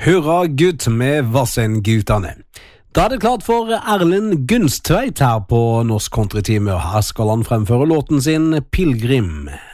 Hurra gutt med Vassendgutane. Da er det klart for Erlend Gunstveit her på Norsk Countrytime, og her skal han fremføre låten sin Pilgrim.